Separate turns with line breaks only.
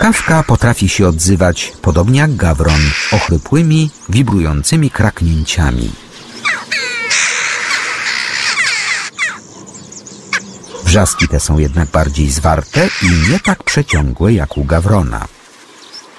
Kaszka potrafi się odzywać, podobnie jak gawron, ochrypłymi, wibrującymi kraknięciami. Wrzaski te są jednak bardziej zwarte i nie tak przeciągłe jak u gawrona.